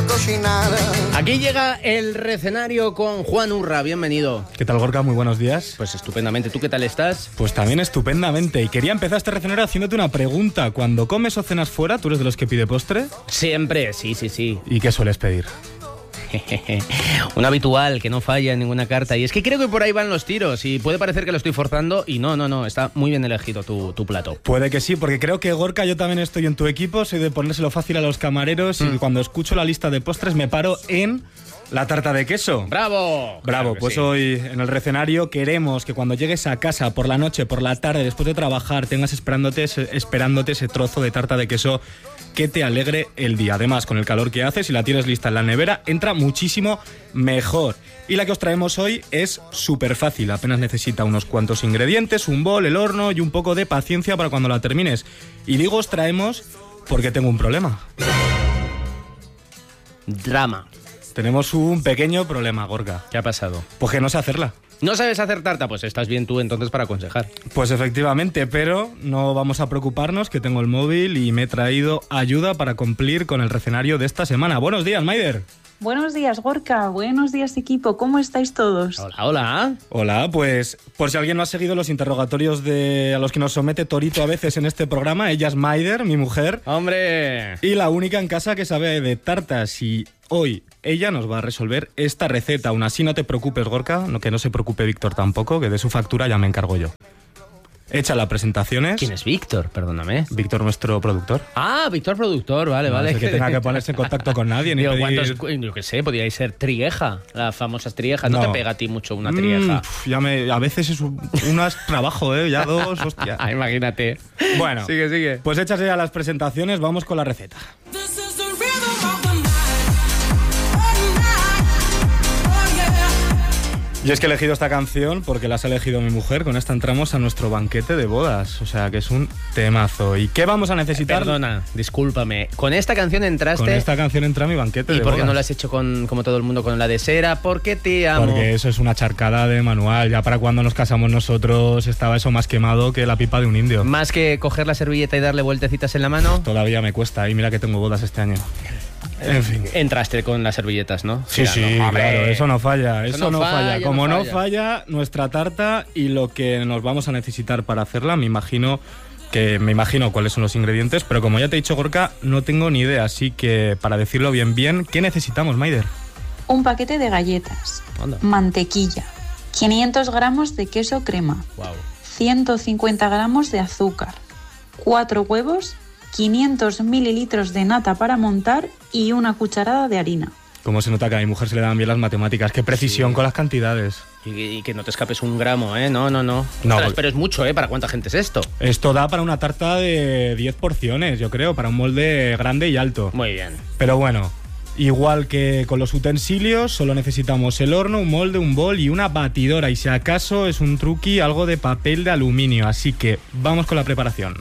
a cocinar. Aquí llega el Recenario con Juan Urra, bienvenido. ¿Qué tal, Gorka? Muy buenos días. Pues estupendamente, ¿tú qué tal estás? Pues también estupendamente. Y quería empezar este Recenario haciéndote una pregunta. Cuando comes o cenas fuera, ¿tú eres de los que pide postre? Siempre, sí. ¿Y qué sueles pedir? Un habitual que no falla en ninguna carta. Y es que creo que por ahí van los tiros y puede parecer que lo estoy forzando y no, está muy bien elegido tu plato. Puede que sí, porque creo que, Gorka, yo también estoy en tu equipo, soy de ponérselo fácil a los camareros y cuando escucho la lista de postres me paro en la tarta de queso. ¡Bravo! Bravo, pues sí. Hoy en el Recenario queremos que cuando llegues a casa por la noche, por la tarde, después de trabajar, tengas esperándote ese trozo de tarta de queso que te alegre el día. Además, con el calor que hace, si la tienes lista en la nevera, entra muchísimo mejor. Y la que os traemos hoy es súper fácil. Apenas necesita unos cuantos ingredientes, un bol, el horno y un poco de paciencia para cuando la termines. Y digo os traemos porque tengo un problema. Drama. Tenemos un pequeño problema, Gorka. ¿Qué ha pasado? Pues que no sé hacerla. ¿No sabes hacer tarta? Pues estás bien tú entonces para aconsejar. Pues efectivamente, pero no vamos a preocuparnos, que tengo el móvil y me he traído ayuda para cumplir con el Recenario de esta semana. Buenos días, Maider. Buenos días, Gorka. Buenos días, equipo. ¿Cómo estáis todos? Hola. Hola, pues por si alguien no ha seguido los interrogatorios a los que nos somete Torito a veces en este programa, ella es Maider, mi mujer. ¡Hombre! Y la única en casa que sabe de tartas y hoy ella nos va a resolver esta receta. Aún así no te preocupes, Gorka, que no se preocupe Víctor tampoco, que de su factura ya me encargo yo. Hecha las presentaciones. ¿Quién es Víctor? Perdóname. Víctor, nuestro productor. Ah, Víctor productor, vale. No sé que tenga que ponerse en contacto con nadie. Ni Digo, pedir... yo qué sé, podríais ser trieja, las famosas triejas. No te pega a ti mucho una trieja. A veces es un trabajo, ya dos, hostia. Imagínate. Bueno, sigue. Pues hechas ya las presentaciones, vamos con la receta. Y es que he elegido esta canción porque la has elegido mi mujer. Con esta entramos a nuestro banquete de bodas. O sea, que es un temazo. ¿Y qué vamos a necesitar? Perdona, discúlpame. ¿Con esta canción entraste? Con esta canción entra a mi banquete de bodas. ¿Y por qué no lo has hecho como todo el mundo con la de Sera? Porque te amo. Porque eso es una charcada de manual. Ya para cuando nos casamos nosotros estaba eso más quemado que la pipa de un indio. ¿Más que coger la servilleta y darle vueltecitas en la mano? Todavía me cuesta. Y mira que tengo bodas este año. En fin. Entraste con las servilletas, ¿no? Sí, claro, eso no falla. Eso no falla. Como no falla nuestra tarta y lo que nos vamos a necesitar para hacerla, me imagino cuáles son los ingredientes, pero como ya te he dicho, Gorka, no tengo ni idea, así que para decirlo bien, ¿qué necesitamos, Maider? Un paquete de galletas, ¿Onda? mantequilla, 500 gramos de queso crema, 150 gramos de azúcar, 4 huevos, 500 mililitros de nata para montar y una cucharada de harina. Como se nota que a mi mujer se le dan bien las matemáticas. Qué precisión con las cantidades. Y que no te escapes un gramo, ¿eh? No. Ostras, pero es mucho, ¿eh? ¿Para cuánta gente es esto? Esto da para una tarta de 10 porciones, yo creo, para un molde grande y alto. Muy bien. Pero bueno, igual que con los utensilios, solo necesitamos el horno, un molde, un bol y una batidora. Y si acaso es un truqui, algo de papel de aluminio. Así que vamos con la preparación.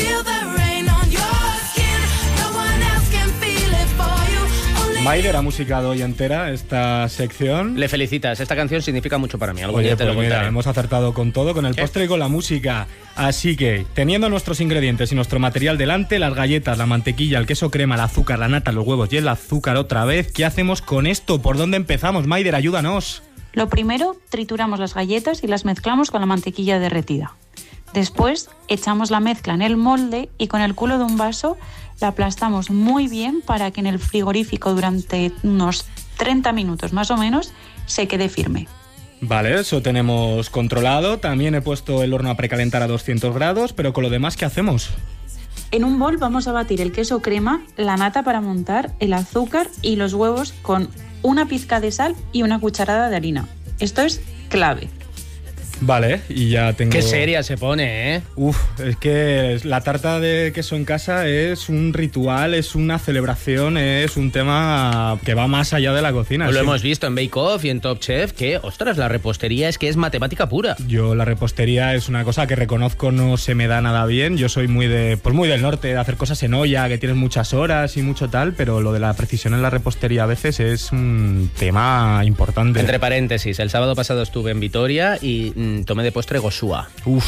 Maider ha musicado hoy entera esta sección. Le felicitas, esta canción significa mucho para mí. Algo Oye, ya te lo mira, contaré. hemos acertado con todo, con el postre y con la música. Así que, teniendo nuestros ingredientes y nuestro material delante, las galletas, la mantequilla, el queso crema, el azúcar, la nata, los huevos y el azúcar otra vez, ¿qué hacemos con esto? ¿Por dónde empezamos, Maider? Ayúdanos. Lo primero, trituramos las galletas y las mezclamos con la mantequilla derretida. Después, echamos la mezcla en el molde y con el culo de un vaso la aplastamos muy bien para que en el frigorífico durante unos 30 minutos más o menos se quede firme. Vale, eso tenemos controlado. También he puesto el horno a precalentar a 200 grados, pero con lo demás, ¿qué hacemos? En un bol vamos a batir el queso crema, la nata para montar, el azúcar y los huevos con una pizca de sal y una cucharada de harina. Esto es clave. Vale, y ya tengo... Qué seria se pone, ¿eh? Es que la tarta de queso en casa es un ritual, es una celebración, es un tema que va más allá de la cocina. Lo hemos visto en Bake Off y en Top Chef, que, ostras, la repostería es que es matemática pura. Yo la repostería es una cosa que reconozco no se me da nada bien. Yo soy muy del norte, de hacer cosas en olla, que tienes muchas horas y mucho tal, pero lo de la precisión en la repostería a veces es un tema importante. Entre paréntesis, el sábado pasado estuve en Vitoria y tomé de postre gosúa.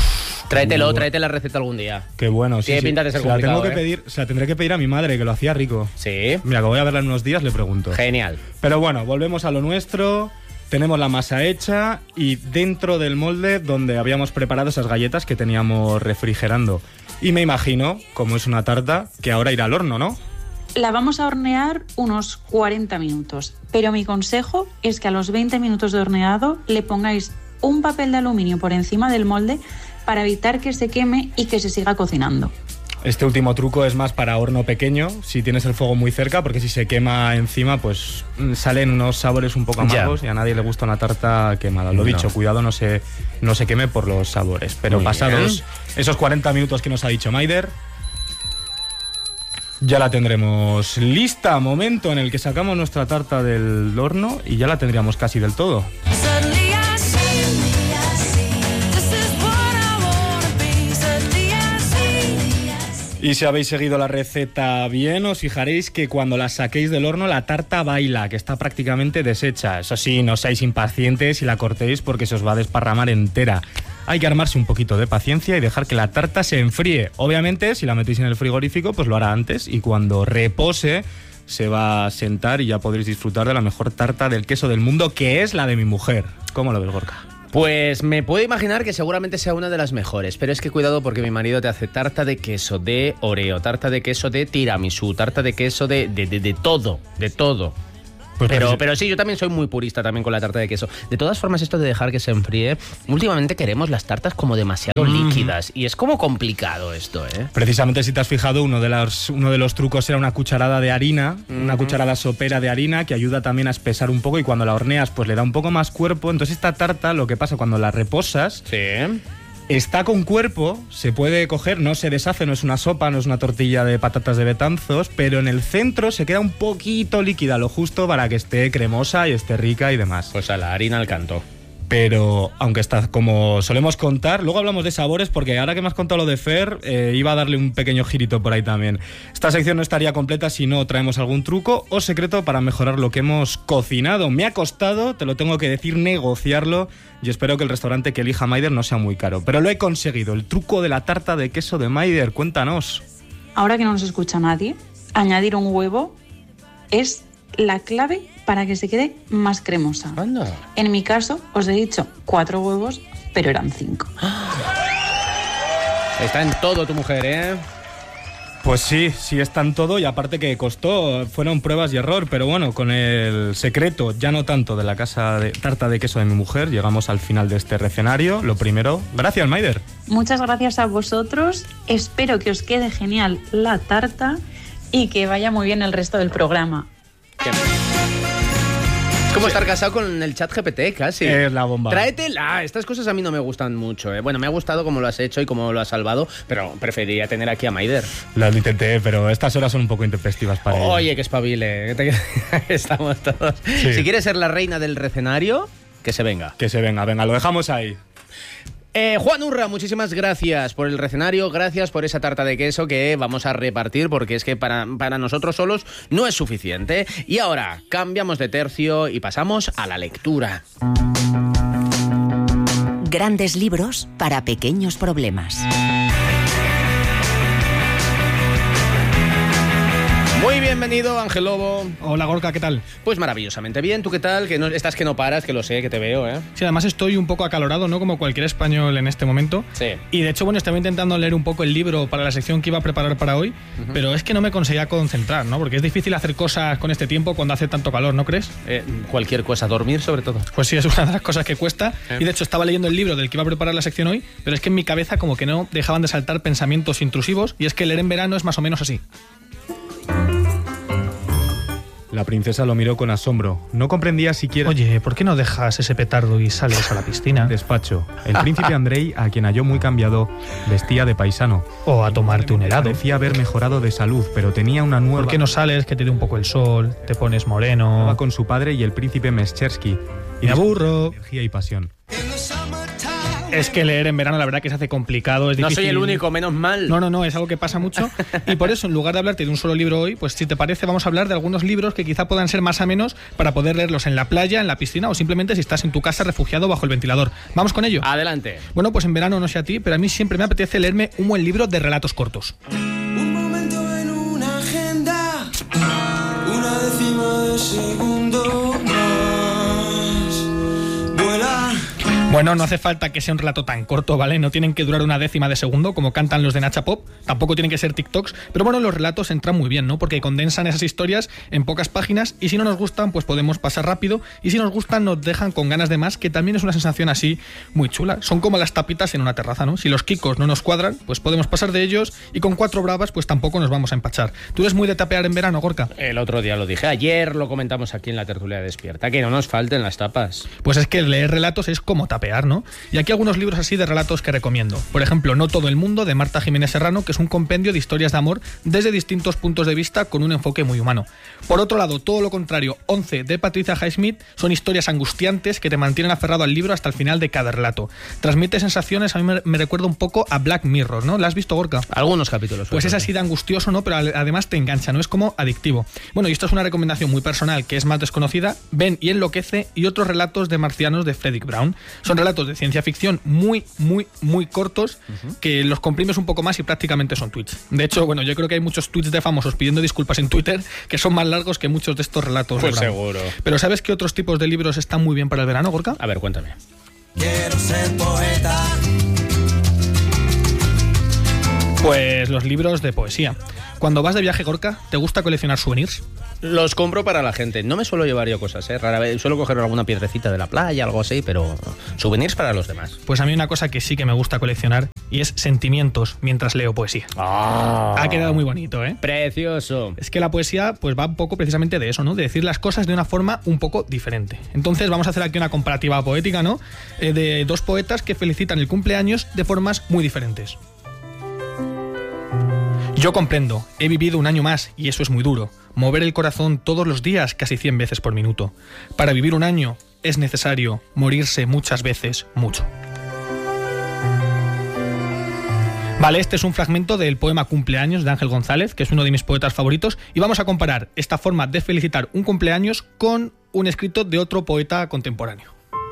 Tráete la receta algún día. Qué bueno, sí. Tiene pinta de ser complicado, se la tendré que pedir a mi madre, que lo hacía rico. Sí. Mira, que voy a verla en unos días, le pregunto. Genial. Pero bueno, volvemos a lo nuestro. Tenemos la masa hecha y dentro del molde donde habíamos preparado esas galletas que teníamos refrigerando. Y me imagino, como es una tarta, que ahora irá al horno, ¿no? La vamos a hornear unos 40 minutos, pero mi consejo es que a los 20 minutos de horneado le pongáis un papel de aluminio por encima del molde para evitar que se queme y que se siga cocinando. Este último truco es más para horno pequeño, si tienes el fuego muy cerca, porque si se quema encima, pues salen unos sabores un poco amargos y a nadie le gusta una tarta quemada. Lo dicho, cuidado, no se queme por los sabores. Pero muy pasados esos 40 minutos que nos ha dicho Maider, ya la tendremos lista. Momento en el que sacamos nuestra tarta del horno y ya la tendríamos casi del todo. Y si habéis seguido la receta bien, os fijaréis que cuando la saquéis del horno la tarta baila, que está prácticamente deshecha. Eso sí, no seáis impacientes y la cortéis porque se os va a desparramar entera. Hay que armarse un poquito de paciencia y dejar que la tarta se enfríe. Obviamente, si la metéis en el frigorífico, pues lo hará antes y cuando repose se va a sentar y ya podréis disfrutar de la mejor tarta del queso del mundo, que es la de mi mujer. ¿Cómo lo ves, Gorka? Pues me puedo imaginar que seguramente sea una de las mejores, pero es que cuidado porque mi marido te hace tarta de queso de Oreo, tarta de queso de tiramisú, tarta de queso de todo, de todo. Pues pero sí, yo también soy muy purista también con la tarta de queso. De todas formas, esto de dejar que se enfríe, últimamente queremos las tartas como demasiado líquidas y es como complicado esto, ¿eh? Precisamente, si te has fijado, uno de los trucos era una cucharada de harina, una cucharada sopera de harina que ayuda también a espesar un poco y cuando la horneas pues le da un poco más cuerpo. Entonces esta tarta, lo que pasa cuando la reposas... Sí. Está con cuerpo, se puede coger, no se deshace, no es una sopa, no es una tortilla de patatas de Betanzos, pero en el centro se queda un poquito líquida, lo justo para que esté cremosa y esté rica y demás. Pues a la harina al canto. Pero, aunque está, como solemos contar, luego hablamos de sabores porque ahora que me has contado lo de Fer, iba a darle un pequeño girito por ahí también. Esta sección no estaría completa si no traemos algún truco o secreto para mejorar lo que hemos cocinado. Me ha costado, te lo tengo que decir, negociarlo y espero que el restaurante que elija Maider no sea muy caro. Pero lo he conseguido, el truco de la tarta de queso de Maider, cuéntanos. Ahora que no nos escucha nadie, añadir un huevo es la clave para que se quede más cremosa. Anda. En mi caso, os he dicho 4 huevos, pero eran 5. Está en todo tu mujer, ¿eh? Pues sí está en todo y aparte que costó, fueron pruebas y error, pero bueno, con el secreto, ya no tanto de la casa de tarta de queso de mi mujer, llegamos al final de este recenario. Lo primero, gracias, Maider. Muchas gracias a vosotros, espero que os quede genial la tarta y que vaya muy bien el resto del programa. Es como estar casado con el chat GPT, casi. Es la bomba. Tráetela. Estas cosas a mí no me gustan mucho, ¿eh? Bueno, me ha gustado cómo lo has hecho y cómo lo has salvado, pero preferiría tener aquí a Maider. Lo intenté, pero estas horas son un poco intempestivas para ella. Oye, que espabile. Estamos todos. Sí. Si quieres ser la reina del recenario, que se venga. Que se venga, lo dejamos ahí. Juan Urra, muchísimas gracias por el recenario, gracias por esa tarta de queso que vamos a repartir porque es que para nosotros solos no es suficiente. Y ahora cambiamos de tercio y pasamos a la lectura. Grandes libros para pequeños problemas. Muy bienvenido, Ángel Lobo. Hola, Gorka, ¿qué tal? Pues maravillosamente bien. ¿Tú qué tal? Que no, estás que no paras, que lo sé, que te veo, ¿eh? Sí, además estoy un poco acalorado, ¿no? Como cualquier español en este momento. Sí. Y de hecho, bueno, estaba intentando leer un poco el libro para la sección que iba a preparar para hoy, pero es que no me conseguía concentrar, ¿no? Porque es difícil hacer cosas con este tiempo cuando hace tanto calor, ¿no crees? Cualquier cosa, dormir sobre todo. Pues sí, es una de las cosas que cuesta. Y de hecho estaba leyendo el libro del que iba a preparar la sección hoy, pero es que en mi cabeza como que no dejaban de saltar pensamientos intrusivos y es que leer en verano es más o menos así. La princesa lo miró con asombro. No comprendía siquiera... Oye, ¿por qué no dejas ese petardo y sales a la piscina? Despacho. El príncipe Andrei, a quien halló muy cambiado, vestía de paisano. O a tomarte un helado. Parecía haber mejorado de salud, pero tenía una nueva... ¿Por qué no sales, que te dé un poco el sol, te pones moreno? Estaba con su padre y el príncipe Meschersky. Y me aburro. Energía y pasión. Es que leer en verano la verdad que se hace complicado, es difícil. No soy el único, menos mal. No, es algo que pasa mucho. Y por eso, en lugar de hablarte de un solo libro hoy, pues si te parece, vamos a hablar de algunos libros que quizá puedan ser más amenos para poder leerlos en la playa, en la piscina o simplemente si estás en tu casa refugiado bajo el ventilador. ¿Vamos con ello? Adelante. Bueno, pues en verano no sé a ti, pero a mí siempre me apetece leerme un buen libro de relatos cortos. Un momento en una agenda, una décima de segundo más. Vuela. Bueno, no hace falta que sea un relato tan corto, ¿vale? No tienen que durar una décima de segundo, como cantan los de Nacha Pop. Tampoco tienen que ser TikToks. Pero bueno, los relatos entran muy bien, ¿no? Porque condensan esas historias en pocas páginas y si no nos gustan, pues podemos pasar rápido. Y si nos gustan, nos dejan con ganas de más, que también es una sensación así muy chula. Son como las tapitas en una terraza, ¿no? Si los kikos no nos cuadran, pues podemos pasar de ellos y con 4 bravas, pues tampoco nos vamos a empachar. ¿Tú eres muy de tapear en verano, Gorka? El otro día lo dije. Ayer lo comentamos aquí en la tertulia de Despierta. Que no nos falten las tapas. Pues es que leer relatos es como tapear, ¿no? Y aquí algunos libros así de relatos que recomiendo. Por ejemplo, No todo el mundo, de Marta Jiménez Serrano, que es un compendio de historias de amor desde distintos puntos de vista con un enfoque muy humano. Por otro lado, todo lo contrario, 11, de Patricia Highsmith, son historias angustiantes que te mantienen aferrado al libro hasta el final de cada relato. Transmite sensaciones, a mí me recuerda un poco a Black Mirror, ¿no? ¿La has visto, Gorka? Algunos capítulos. Pues es así de angustioso, ¿no? Pero además te engancha, ¿no? Es como adictivo. Bueno, y esto es una recomendación muy personal que es más desconocida. Ven y enloquece y otros relatos de marcianos de Fredric Brown. Son relatos de ciencia ficción muy cortos que los comprimes un poco más y prácticamente son tweets. De hecho, bueno, yo creo que hay muchos tweets de famosos pidiendo disculpas en Twitter que son más largos que muchos de estos relatos. Pues seguro. Pero ¿sabes qué otros tipos de libros están muy bien para el verano, Gorka? A ver, cuéntame. Quiero ser poeta. Pues los libros de poesía. Cuando vas de viaje, Gorka, ¿te gusta coleccionar souvenirs? Los compro para la gente. No me suelo llevar yo cosas, ¿eh? Rara vez suelo coger alguna piedrecita de la playa, algo así, pero souvenirs para los demás. Pues a mí una cosa que sí que me gusta coleccionar y es sentimientos mientras leo poesía. Ha quedado muy bonito, ¿eh? Precioso. Es que la poesía pues va un poco precisamente de eso, ¿no? De decir las cosas de una forma un poco diferente. Entonces vamos a hacer aquí una comparativa poética, ¿no? De dos poetas que felicitan el cumpleaños de formas muy diferentes. Yo comprendo, he vivido un año más y eso es muy duro. Mover el corazón todos los días, casi 100 veces por minuto. Para vivir un año es necesario morirse muchas veces mucho. Vale, este es un fragmento del poema Cumpleaños de Ángel González, que es uno de mis poetas favoritos, y vamos a comparar esta forma de felicitar un cumpleaños con un escrito de otro poeta contemporáneo.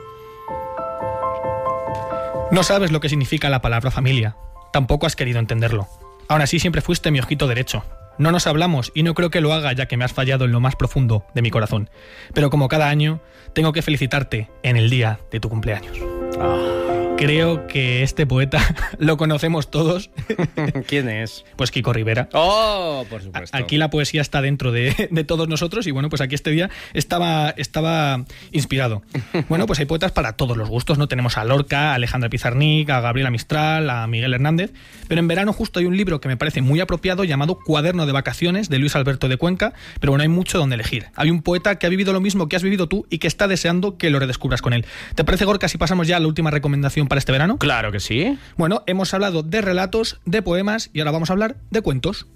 No sabes lo que significa la palabra familia. Tampoco has querido entenderlo. Aún así siempre fuiste mi ojito derecho. No nos hablamos y no creo que lo haga ya que me has fallado en lo más profundo de mi corazón. Pero como cada año, tengo que felicitarte en el día de tu cumpleaños. Creo que este poeta lo conocemos todos. ¿Quién es? Pues Kiko Rivera. ¡Oh, por supuesto! Aquí la poesía está dentro de todos nosotros y bueno, pues aquí este día estaba inspirado. Bueno, pues hay poetas para todos los gustos, ¿no? Tenemos a Lorca, a Alejandra Pizarnik, a Gabriela Mistral, a Miguel Hernández. Pero en verano justo hay un libro que me parece muy apropiado llamado Cuaderno de Vacaciones, de Luis Alberto de Cuenca, pero bueno, hay mucho donde elegir. Hay un poeta que ha vivido lo mismo que has vivido tú y que está deseando que lo redescubras con él. ¿Te parece, Gorka, si pasamos ya a la última recomendación para este verano? Claro que sí. Bueno, hemos hablado de relatos, de poemas y ahora vamos a hablar de cuentos.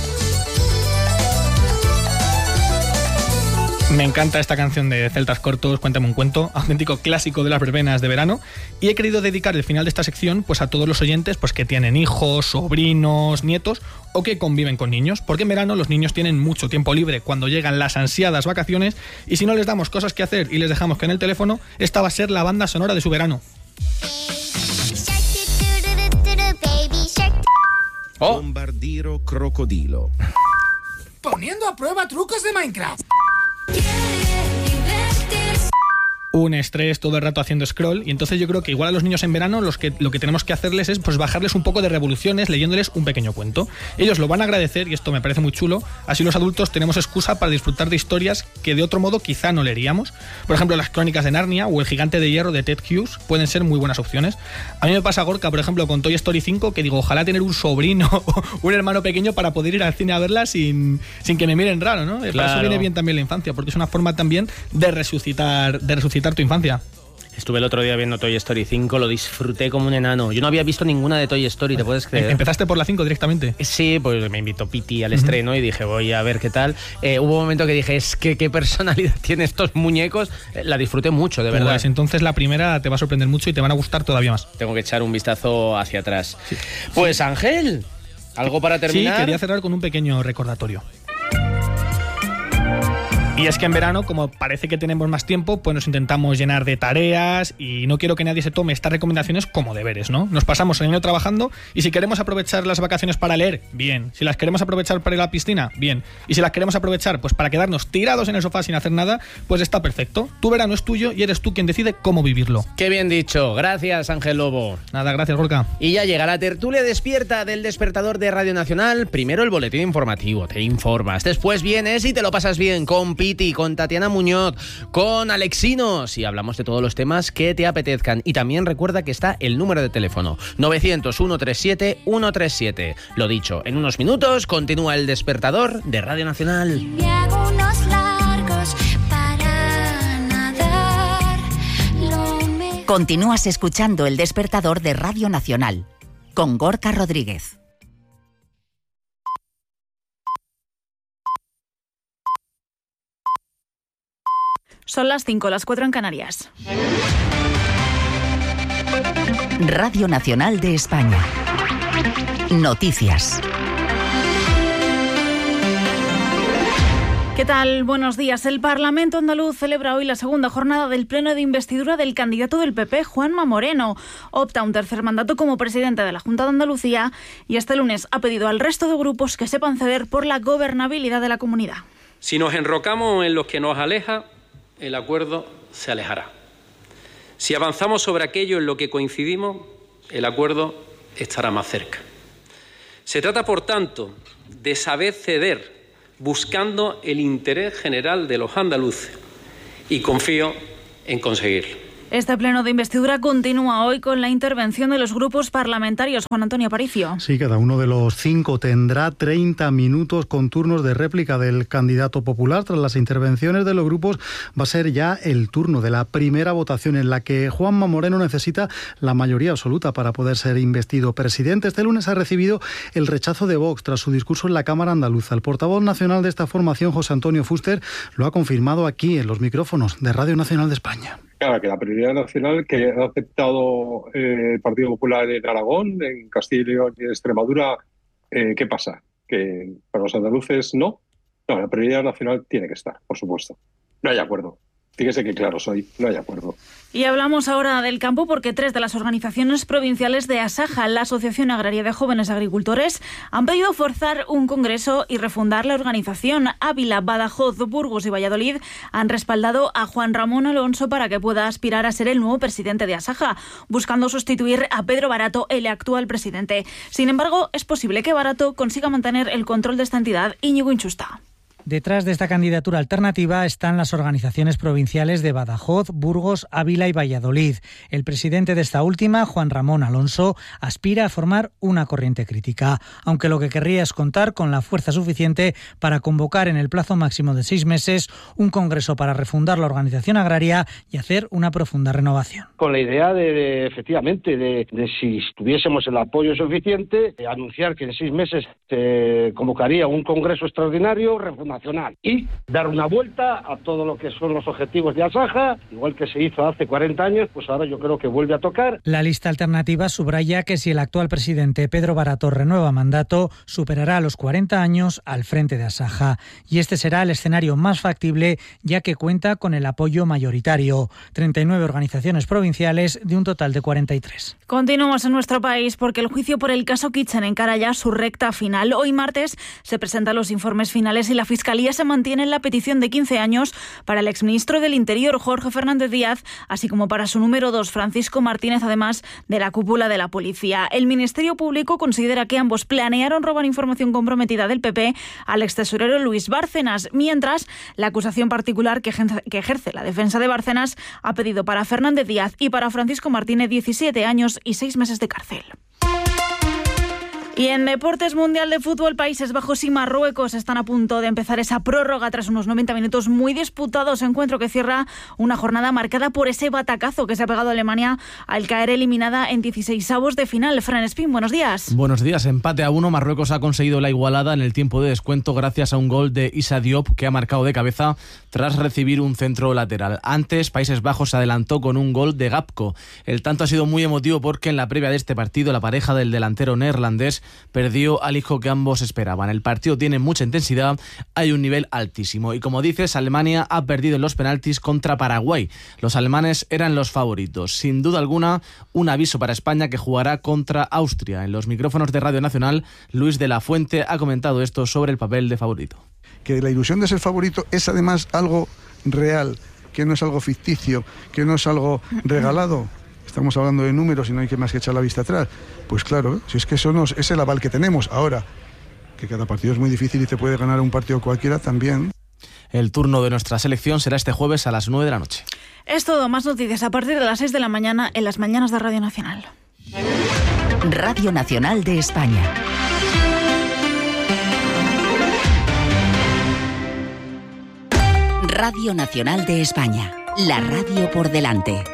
Me encanta esta canción de Celtas Cortos, Cuéntame un cuento, auténtico clásico de las verbenas de verano, y he querido dedicar el final de esta sección pues a todos los oyentes pues que tienen hijos, sobrinos, nietos o que conviven con niños, porque en verano los niños tienen mucho tiempo libre cuando llegan las ansiadas vacaciones y si no les damos cosas que hacer y les dejamos que en el teléfono, esta va a ser la banda sonora de su verano. Oh. Bombardiro crocodilo. Poniendo a prueba trucos de Minecraft. Un estrés todo el rato haciendo scroll y entonces yo creo que igual a los niños en verano lo que tenemos que hacerles es pues bajarles un poco de revoluciones leyéndoles un pequeño cuento. Ellos lo van a agradecer y esto me parece muy chulo, así los adultos tenemos excusa para disfrutar de historias que de otro modo quizá no leeríamos. Por ejemplo, las Crónicas de Narnia o El Gigante de Hierro de Ted Hughes pueden ser muy buenas opciones. A mí me pasa, Gorka, por ejemplo, con Toy Story 5 que digo, ojalá tener un sobrino o un hermano pequeño para poder ir al cine a verla sin que me miren raro, ¿no? Claro. Para eso viene bien también la infancia, porque es una forma también de resucitar tu infancia. Estuve el otro día viendo Toy Story 5, lo disfruté como un enano. Yo no había visto ninguna de Toy Story, ¿te puedes creer? ¿Empezaste por la 5 directamente? Sí, pues me invitó Piti al estreno y dije, voy a ver qué tal. Hubo un momento que dije, es que qué personalidad tienen estos muñecos. La disfruté mucho, de verdad. Pues entonces la primera te va a sorprender mucho y te van a gustar todavía más. Tengo que echar un vistazo hacia atrás. Sí. Pues Ángel, ¿algo para terminar? Sí, quería cerrar con un pequeño recordatorio. Y es que en verano, como parece que tenemos más tiempo, pues nos intentamos llenar de tareas y no quiero que nadie se tome estas recomendaciones como deberes, ¿no? Nos pasamos el año trabajando y si queremos aprovechar las vacaciones para leer, bien. Si las queremos aprovechar para ir a la piscina, bien. Y si las queremos aprovechar pues para quedarnos tirados en el sofá sin hacer nada, pues está perfecto. Tu verano es tuyo y eres tú quien decide cómo vivirlo. Qué bien dicho. Gracias, Ángel Lobo. Nada, gracias, Gorka. Y ya llega la tertulia despierta del despertador de Radio Nacional. Primero el boletín informativo, te informas. Después vienes y te lo pasas bien con Piti, con Tatiana Muñoz, con Alexinos y hablamos de todos los temas que te apetezcan. Y también recuerda que está el número de teléfono 900-137-137. Lo dicho, en unos minutos continúa el despertador de Radio Nacional. Me hago unos largos para nadar. Continúas escuchando el despertador de Radio Nacional con Gorka Rodríguez. Son las 5, las 4 en Canarias. Radio Nacional de España. Noticias. ¿Qué tal? Buenos días. El Parlamento andaluz celebra hoy la segunda jornada del pleno de investidura del candidato del PP, Juanma Moreno. Opta a un tercer mandato como presidente de la Junta de Andalucía y este lunes ha pedido al resto de grupos que sepan ceder por la gobernabilidad de la comunidad. Si nos enrocamos en lo que nos aleja, el acuerdo se alejará. Si avanzamos sobre aquello en lo que coincidimos, el acuerdo estará más cerca. Se trata, por tanto, de saber ceder buscando el interés general de los andaluces y confío en conseguirlo. Este pleno de investidura continúa hoy con la intervención de los grupos parlamentarios. Juan Antonio Aparicio. Sí, cada uno de los 5 tendrá 30 minutos con turnos de réplica del candidato popular. Tras las intervenciones de los grupos va a ser ya el turno de la primera votación en la que Juanma Moreno necesita la mayoría absoluta para poder ser investido presidente. Este lunes ha recibido el rechazo de Vox tras su discurso en la Cámara Andaluza. El portavoz nacional de esta formación, José Antonio Fuster, lo ha confirmado aquí en los micrófonos de Radio Nacional de España. Claro, que la prioridad nacional que ha aceptado el Partido Popular en Aragón, en Castilla y León y en Extremadura, ¿qué pasa? ¿Que para los andaluces no? No, la prioridad nacional tiene que estar, por supuesto. No hay acuerdo. Fíjese que claro soy, no hay acuerdo. Y hablamos ahora del campo porque 3 de las organizaciones provinciales de Asaja, la Asociación Agraria de Jóvenes Agricultores, han pedido forzar un congreso y refundar la organización. Ávila, Badajoz, Burgos y Valladolid han respaldado a Juan Ramón Alonso para que pueda aspirar a ser el nuevo presidente de Asaja, buscando sustituir a Pedro Barato, el actual presidente. Sin embargo, es posible que Barato consiga mantener el control de esta entidad. Íñigo Inchusta. Detrás de esta candidatura alternativa están las organizaciones provinciales de Badajoz, Burgos, Ávila y Valladolid. El presidente de esta última, Juan Ramón Alonso, aspira a formar una corriente crítica, aunque lo que querría es contar con la fuerza suficiente para convocar en el plazo máximo de 6 meses un congreso para refundar la organización agraria y hacer una profunda renovación. Con la idea de efectivamente, de si tuviésemos el apoyo suficiente, anunciar que en 6 meses se convocaría un congreso extraordinario, nacional y dar una vuelta a todo lo que son los objetivos de Asaja, igual que se hizo hace 40 años, pues ahora yo creo que vuelve a tocar. La lista alternativa subraya que si el actual presidente Pedro Barato renueva mandato, superará los 40 años al frente de Asaja. Y este será el escenario más factible, ya que cuenta con el apoyo mayoritario. 39 organizaciones provinciales de un total de 43. Continuamos en nuestro país porque el juicio por el caso Kitchen encara ya su recta final. Hoy martes se presentan los informes finales y la Fiscalía se mantiene en la petición de 15 años para el exministro del Interior, Jorge Fernández Díaz, así como para su número 2, Francisco Martínez, además de la cúpula de la policía. El Ministerio Público considera que ambos planearon robar información comprometida del PP al extesorero Luis Bárcenas, mientras la acusación particular que ejerce la defensa de Bárcenas ha pedido para Fernández Díaz y para Francisco Martínez 17 años y 6 meses de cárcel. Y en Deportes Mundial de Fútbol, Países Bajos y Marruecos están a punto de empezar esa prórroga tras unos 90 minutos muy disputados. Encuentro que cierra una jornada marcada por ese batacazo que se ha pegado a Alemania al caer eliminada en 16avos de final. Fran Espín, buenos días. Buenos días. Empate a 1. Marruecos ha conseguido la igualada en el tiempo de descuento gracias a un gol de Issa Diop que ha marcado de cabeza tras recibir un centro lateral. Antes, Países Bajos se adelantó con un gol de Gapco. El tanto ha sido muy emotivo porque en la previa de este partido la pareja del delantero neerlandés perdió al hijo que ambos esperaban. El partido tiene mucha intensidad, hay un nivel altísimo y como dices, Alemania ha perdido en los penaltis contra Paraguay. Los alemanes eran los favoritos. Sin duda alguna, un aviso para España que jugará contra Austria. En los micrófonos de Radio Nacional, Luis de la Fuente ha comentado esto sobre el papel de favorito. Que la ilusión de ser favorito es además algo real, que no es algo ficticio, que no es algo regalado. Estamos hablando de números y no hay que más que echar la vista atrás. Pues claro, si es que eso es el aval que tenemos. Ahora, que cada partido es muy difícil y te puede ganar un partido cualquiera también. El turno de nuestra selección será este jueves a las 9 de la noche. Es todo, más noticias a partir de las 6 de la mañana en las mañanas de Radio Nacional. Radio Nacional de España. Radio Nacional de España. La radio por delante.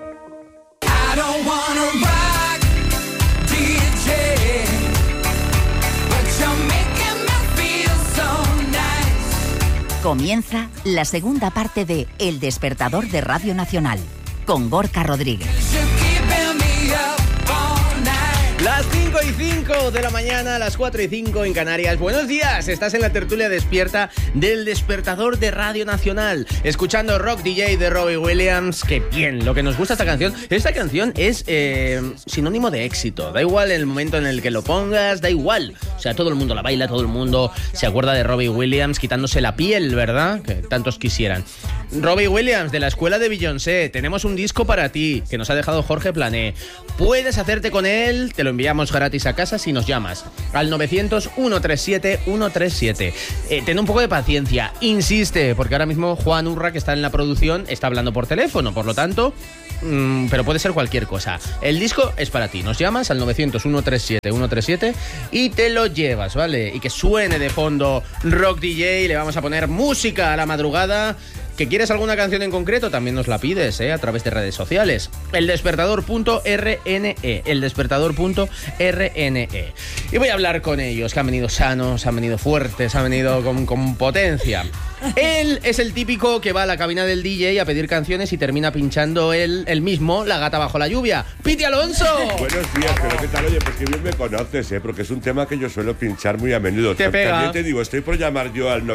Comienza la segunda parte de El Despertador de Radio Nacional, con Gorka Rodríguez. Las 5:05 de la mañana, las 4:05 en Canarias. Buenos días, estás en la tertulia despierta del Despertador de Radio Nacional, escuchando Rock DJ de Robbie Williams. ¡Qué bien! Lo que nos gusta esta canción es sinónimo de éxito. Da igual el momento en el que lo pongas, da igual. O sea, todo el mundo la baila, todo el mundo se acuerda de Robbie Williams quitándose la piel, ¿verdad? Que tantos quisieran. Robbie Williams, de la escuela de Beyoncé. Tenemos un disco para ti, que nos ha dejado Jorge Plané. Puedes hacerte con él, te lo enviamos gratis a casa si nos llamas al 900-137-137. Ten un poco de paciencia, insiste, porque ahora mismo Juan Urra, que está en la producción, está hablando por teléfono, por lo tanto, pero puede ser cualquier cosa. El disco es para ti, nos llamas al 900-137-137 y te lo llevas, ¿vale? Y que suene de fondo Rock DJ, le vamos a poner música a la madrugada. ¿Que quieres alguna canción en concreto? También nos la pides, a través de redes sociales. Eldespertador.rne. Eldespertador.rne. Y voy a hablar con ellos, que han venido sanos, han venido fuertes, han venido con potencia. Él es el típico que va a la cabina del DJ a pedir canciones y termina pinchando él mismo La Gata Bajo la Lluvia. ¡Piti Alonso! Buenos días, pero ¿qué tal? Oye, pues que bien me conoces, porque es un tema que yo suelo pinchar muy a menudo. También te digo, estoy por llamar yo al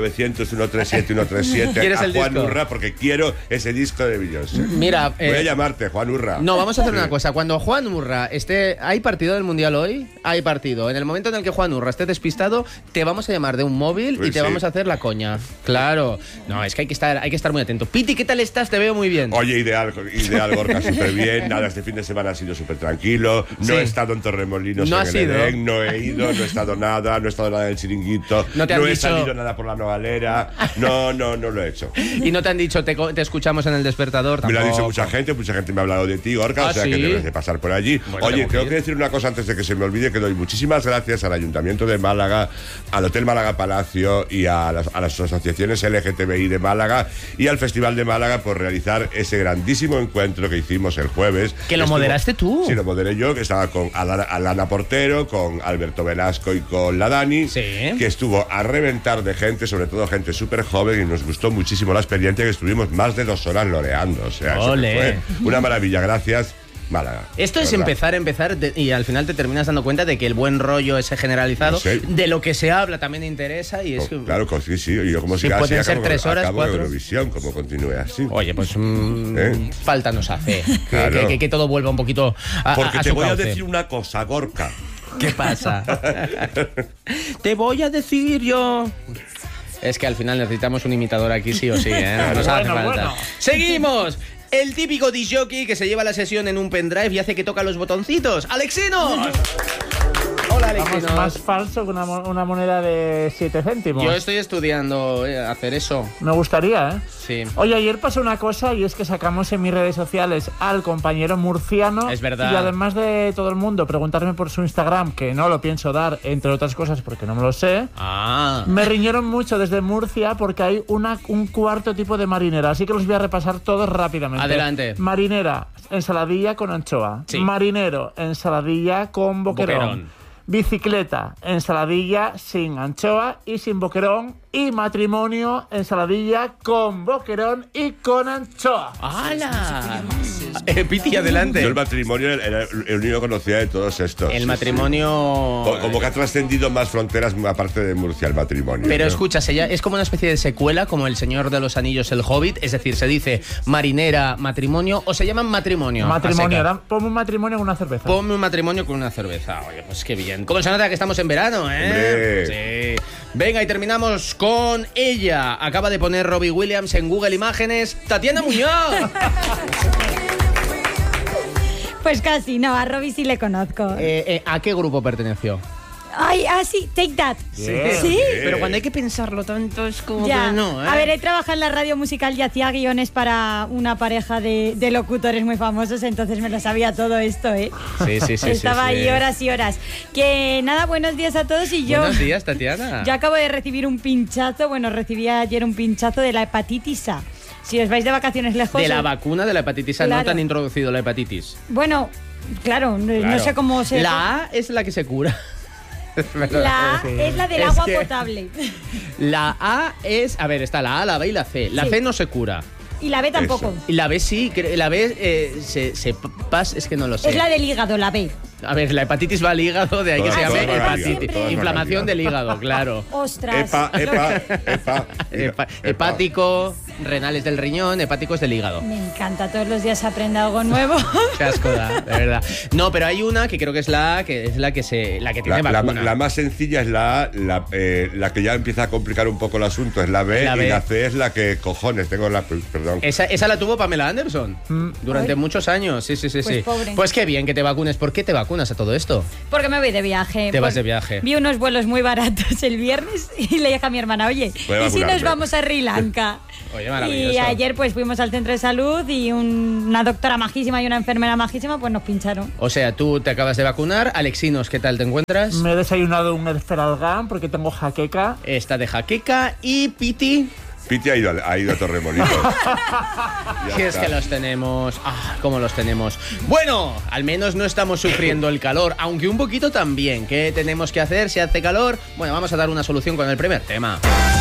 900-137-137 a Juan Urra, porque quiero ese disco de Beyoncé. Mira, voy a llamarte, Juan Urra. No, vamos a hacer una cosa. Cuando Juan Urra esté... ¿Hay partido del Mundial hoy? Hay partido. En el momento en el que Juan Urra esté despistado, te vamos a llamar de un móvil y te vamos a hacer la coña. Claro. No, es que hay que estar muy atento. Piti, ¿qué tal estás? Te veo muy bien. Oye, ideal, Gorka, súper bien. Nada, este fin de semana ha sido súper tranquilo. No he estado en Torremolinos, no en el Edén, no he ido, no he estado nada en el Chiringuito, no he salido nada por la Novalera. No lo he hecho. Y no te han dicho, te escuchamos en El Despertador. Me lo ha dicho mucha gente me ha hablado de ti, Gorka, o sea que debes de pasar por allí. Bueno, oye, tengo que decir una cosa antes de que se me olvide, que doy muchísimas gracias al Ayuntamiento de Málaga, al Hotel Málaga Palacio y a las asociaciones LGTBI de Málaga y al Festival de Málaga por realizar ese grandísimo encuentro que hicimos el jueves. ¿Que lo moderaste tú? Sí, lo moderé yo, que estaba con Alana Portero, con Alberto Velasco y con la Dani, que estuvo a reventar de gente, sobre todo gente súper joven, y nos gustó muchísimo la experiencia, que estuvimos más de 2 horas loreando. O sea, fue una maravilla. Gracias, Málaga. Esto es empezar y al final te terminas dando cuenta de que el buen rollo ese generalizado, de lo que se habla también interesa y es claro, sí. Y yo como si pueden ser 3 horas, 4. Eurovisión, como continúe así. Oye, pues falta nos hace claro. que todo vuelva un poquito porque a te voy cauce. A decir una cosa, Gorka. ¿Qué pasa? Te voy a decir yo. Es que al final necesitamos un imitador aquí sí o sí, Nos hace falta. Bueno. ¡Seguimos! El típico disc-jockey que se lleva la sesión en un pendrive y hace que toca los botoncitos. ¡Alexinos! Hola, Vamos, Alexinos. más falso que una moneda de 7 céntimos. Yo estoy estudiando hacer eso. Me gustaría, ¿eh? Sí. Oye, ayer pasó una cosa y es que sacamos en mis redes sociales al compañero murciano. Es verdad. Y además de todo el mundo preguntarme por su Instagram, que no lo pienso dar, entre otras cosas porque no me lo sé, me riñeron mucho desde Murcia porque hay un cuarto tipo de marinera. Así que los voy a repasar todos rápidamente. Adelante. Marinera, ensaladilla con anchoa. Sí. Marinero, ensaladilla con boquerón. Bicicleta, ensaladilla sin anchoa y sin boquerón. Y matrimonio, ensaladilla con boquerón y con anchoa. ¡Hala! Piti, adelante. Yo el matrimonio era el único que conocía de todos estos. El matrimonio... Como que ha trascendido más fronteras aparte de Murcia, el matrimonio. Pero ¿no? escucha, es como una especie de secuela, como El Señor de los Anillos, El Hobbit. Es decir, se dice marinera, matrimonio, o se llaman matrimonio. Matrimonio, ponme un matrimonio con una cerveza. Ponme un matrimonio con una cerveza. Oye, pues qué bien. ¿Cómo se nota que estamos en verano, ¡Hombre! Sí. Venga, y terminamos con ella. Acaba de poner Robbie Williams en Google Imágenes. ¡Tatiana Muñoz! Pues casi, no, a Robbie sí le conozco. ¿A qué grupo perteneció? Ay, sí, Take That. Sí. Pero cuando hay que pensarlo tanto es como Ya. que no, ¿eh? A ver, he trabajado en la radio musical y hacía guiones para una pareja de locutores muy famosos, entonces me lo sabía todo esto, ¿eh? Sí. Estaba ahí horas y horas. Que nada, buenos días a todos y yo... Buenos días, Tatiana. Yo acabo de recibir un pinchazo, recibí ayer un pinchazo de la hepatitis A. Si os vais de vacaciones lejos... De la vacuna de la hepatitis A, Claro. no te han introducido la hepatitis. Bueno, claro, no sé cómo se... La A es la que se cura. La A es la del agua potable. La A es... A ver, está la A, la B y la C. La Sí. C no se cura. Y la B tampoco. Y la B sí, la B se pasa, es que no lo sé. Es la del hígado, la B. A ver, la hepatitis va al hígado, de ahí que Todas- se llame todas van al hepatitis. hígado, todas Inflamación van al del hígado, claro. Ostras. Hepático, renales del riñón, hepáticos del hígado. Me encanta, todos los días se aprende algo nuevo. Qué asco da, de verdad. No, pero hay una que creo que es la que tiene vacuna. La más sencilla es la A, la que ya empieza a complicar un poco el asunto es la B, La B. y la C es la que, cojones, perdón. Esa la tuvo Pamela Anderson durante Ay. muchos años. Sí. Pues pobre. Pues qué bien que te vacunes. ¿Por qué te vacunas a todo esto? Porque me voy de viaje. Te vas de viaje. Vi unos vuelos muy baratos el viernes y le dije a mi hermana, oye, Voy a ¿y si nos vacunarme. vamos a Sri Lanka? Oye, maravilloso. Y ayer pues fuimos al centro de salud y una doctora majísima y una enfermera majísima pues nos pincharon. O sea, tú te acabas de vacunar. Alexinos, ¿qué tal te encuentras? Me he desayunado un Esferalgán porque tengo jaqueca. Está de jaqueca. Y Piti. Piti ha ido a Torremolinos. Si es que los tenemos. Cómo los tenemos. Bueno, al menos no estamos sufriendo el calor, aunque un poquito también. ¿Qué tenemos que hacer si hace calor? Bueno, vamos a dar una solución con el primer tema.